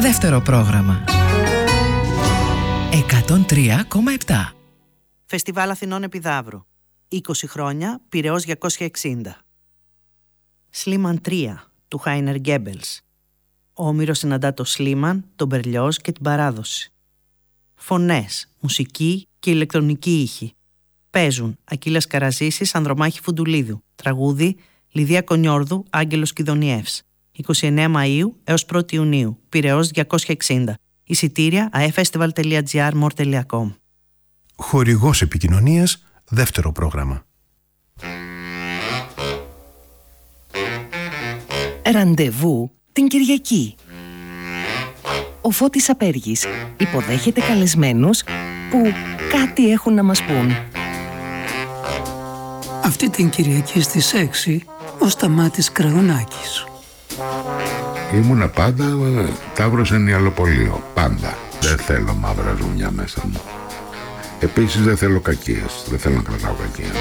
Δεύτερο πρόγραμμα. 103,7. Φεστιβάλ Αθηνών Επιδαύρου. 20 χρόνια, Πειραιώς 260. Σλίμαν 3 του Χάινερ Γκέμπελς. Ο Όμηρος συναντά το Σλίμαν, τον Μπερλιόζ και την παράδοση. Φωνές, μουσική και ηλεκτρονική ήχη. Παίζουν Ακύλας Καραζήσης, Ανδρομάχη Φουντουλίδου. Τραγούδι Λιδία Κονιόρδου, Άγγελος Κιδωνιεύς. 29 Μαΐου έως 1η Ιουνίου. Πειραιώς 260. Εισιτήρια aefestival.gr, more.com. Χορηγός επικοινωνίας, δεύτερο πρόγραμμα. Ραντεβού την Κυριακή. Ο Φώτης Απέργης υποδέχεται καλεσμένους που κάτι έχουν να μας πούν. Αυτή την Κυριακή στις 6 ο Σταμάτης Κραουνάκης. Ήμουνα πάντα Ταύρος Ενιαλοπολείο. Πάντα. Δεν θέλω μαύρα ζουμιά μέσα μου. Επίσης δεν θέλω κακίες. Δεν θέλω να κρατάω κακίες.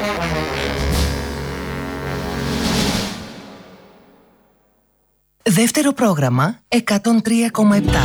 Δεύτερο πρόγραμμα 103,7.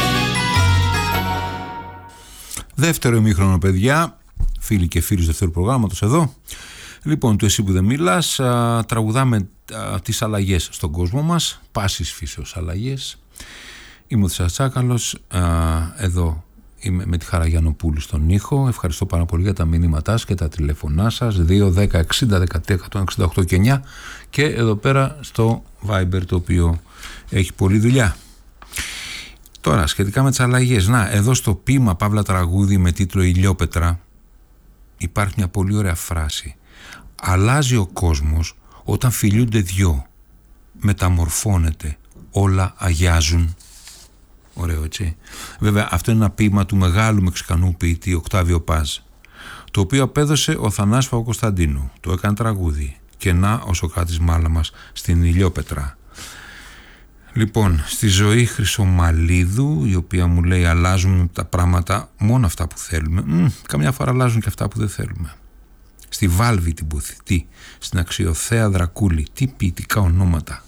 Δεύτερο ημίχρονο, παιδιά, φίλοι και φίλοι του δεύτερου προγράμματος εδώ. Λοιπόν, του Εσύ που δεν μιλάς, τραγουδάμε τις αλλαγές στον κόσμο μας, πάσης φύσεως αλλαγές. Είμαι ο Τσάκαλος, εδώ είμαι με τη Χαρά Γιαννοπούλου στον ήχο. Ευχαριστώ πάρα πολύ για τα μηνύματά σας και τα τηλεφωνά σας, 2, 10, 60, 13, 168 και 9, και εδώ πέρα στο Viber, το οποίο έχει πολλή δουλειά. Τώρα, σχετικά με τις αλλαγές, εδώ στο ποίημα Παύλα τραγούδι με τίτλο «Ηλιόπετρα» υπάρχει μια πολύ ωραία φράση. Αλλάζει ο κόσμος όταν φιλιούνται δυο, μεταμορφώνεται, όλα αγιάζουν. Ωραίο, έτσι. Βέβαια, αυτό είναι ένα ποίημα του μεγάλου Μεξικανού ποιητή Οκτάβιο Πάζ, το οποίο απέδωσε ο Θανάσης Παπακοσταντίνου. Το έκανε τραγούδι. Και να ο Σωκράτης Μάλαμας στην Ηλιόπετρα. Λοιπόν, στη Ζωή Χρυσομαλίδου, η οποία μου λέει αλλάζουν τα πράγματα μόνο αυτά που θέλουμε. Καμιά φορά αλλάζουν και αυτά που δεν θέλουμε. Στη Βάλβη την Πουθητή, στην Αξιοθέα Δρακούλη, τι ποιητικά ονόματα.